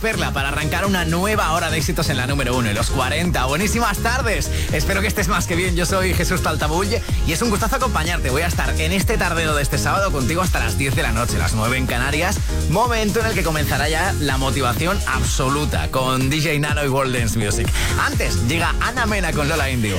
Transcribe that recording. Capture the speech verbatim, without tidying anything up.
Perla, para arrancar una nueva hora de éxitos en la número uno, en los cuarenta. Buenísimas tardes. Espero que estés más que bien. Yo soy Jesús Taltabull y es un gustazo acompañarte. Voy a estar en este tardeo de este sábado contigo hasta las diez de la noche, las nueve en Canarias. Momento en el que comenzará ya la motivación absoluta con D J Nano y World Dance Music. Antes llega Ana Mena con Lola Indio.